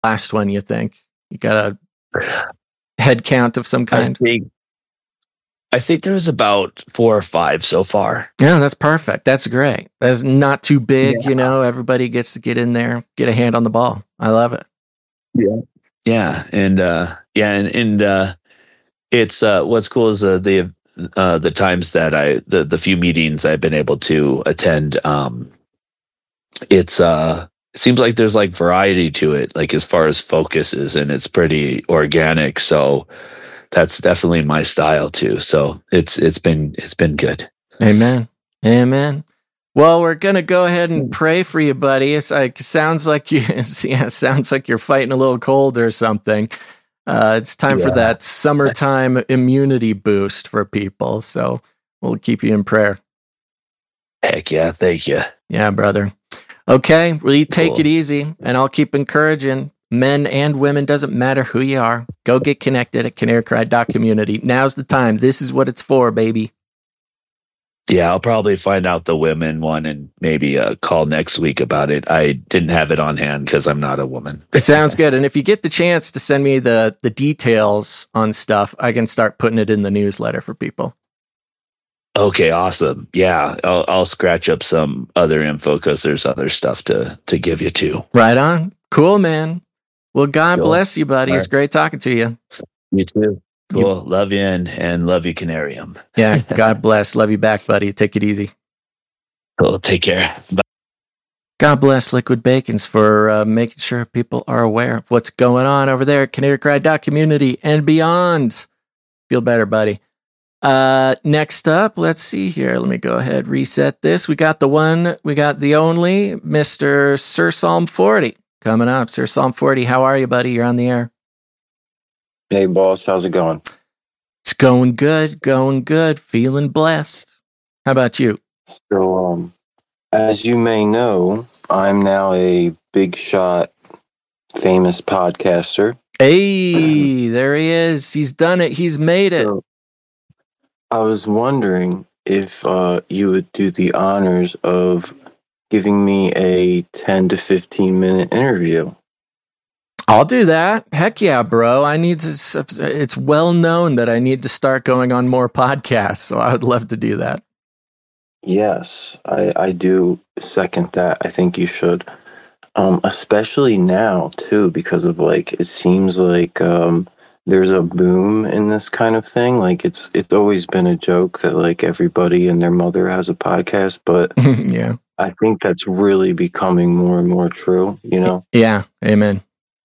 last one, you think? You got a head count of some kind? I think there was about 4 or 5 so far. Yeah, that's perfect. That's great. That's not too big, everybody gets to get in there, get a hand on the ball. I love it. Yeah. And it's what's cool is the times that the few meetings I've been able to attend, it seems like there's like variety to it, like as far as focuses, and it's pretty organic. So that's definitely my style too. So it's been good. Amen. Well, we're gonna go ahead and pray for you, buddy. It's like sounds like you're fighting a little cold or something. It's time for that summertime immunity boost for people. So we'll keep you in prayer. Heck yeah, thank you. Yeah, brother. Okay, well, you take it easy, and I'll keep encouraging men and women. Doesn't matter who you are. Go get connected at canarycry.community. Now's the time. This is what it's for, baby. Yeah, I'll probably find out the women one and maybe call next week about it. I didn't have it on hand because I'm not a woman. It sounds good. And if you get the chance to send me the details on stuff, I can start putting it in the newsletter for people. Okay, awesome. Yeah, I'll scratch up some other info because there's other stuff to give you too. Right on. Cool, man. Well, God bless you, buddy. It's great talking to you. You too. Cool. Love you and love you, Canarium. Yeah, God bless. Love you back, buddy. Take it easy. Cool. Take care. Bye. God bless Liquid Bacons for making sure people are aware of what's going on over there at canarycry.community and beyond. Feel better, buddy. Next up, let's see here. Let me go ahead, reset this. We got the only Mr. Sir Psalm 40 coming up. Sir Psalm 40, how are you, buddy? You're on the air. Hey, boss. How's it going? It's going good. Feeling blessed. How about you? So, as you may know, I'm now a big shot, famous podcaster. Hey, there he is. He's done it. He's made it. So, I was wondering if you would do the honors of giving me a 10 to 15 minute interview. I'll do that. Heck yeah, bro. It's well known that I need to start going on more podcasts, so I would love to do that. Yes, I do second that. I think you should. Especially now, too, because of it seems like there's a boom in this kind of thing. Like it's always been a joke that everybody and their mother has a podcast, but yeah, I think that's really becoming more and more true, Yeah, amen.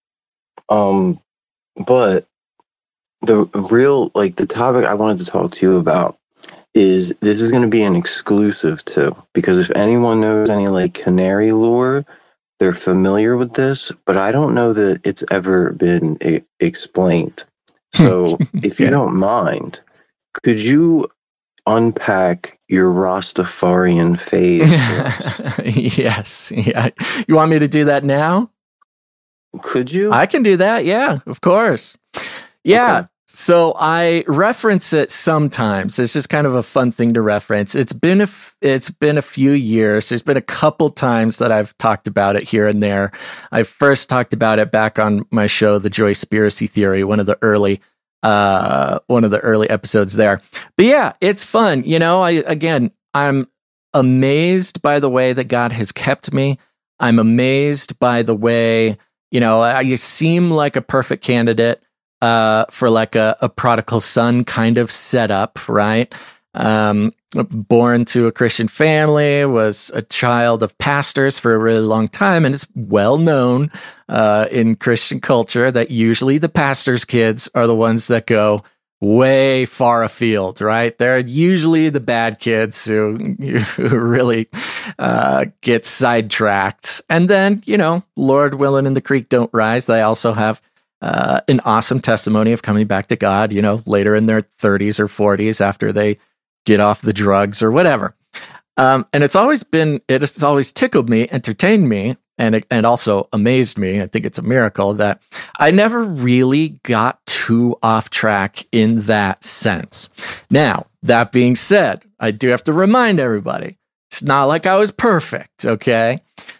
But the real, the topic I wanted to talk to you about is this is going to be an exclusive too, because if anyone knows any canary lore, they're familiar with this, but I don't know that it's ever been explained. So if you don't mind, could you unpack your Rastafarian phase? Yes. Yeah. You want me to do that now? Could you? I can do that. Yeah, of course. Yeah. Okay. So I reference it sometimes. It's just kind of a fun thing to reference. It's been a few years. There's been a couple times that I've talked about it here and there. I first talked about it back on my show, The Joyspiracy Theory, one of the early episodes there. But yeah, it's fun. I'm amazed by the way that God has kept me. I'm amazed by the way, I seem like a perfect candidate for a prodigal son kind of setup, right? Born to a Christian family, was a child of pastors for a really long time, and it's well known in Christian culture that usually the pastors' kids are the ones that go way far afield, right? They're usually the bad kids who really get sidetracked. And then, Lord willing and the creek don't rise, they also have an awesome testimony of coming back to God, later in their 30s or 40s after they get off the drugs or whatever. And it's always tickled me, entertained me, and also amazed me. I think it's a miracle that I never really got too off track in that sense. Now, that being said, I do have to remind everybody, it's not like I was perfect, okay?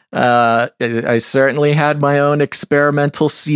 I certainly had my own experimental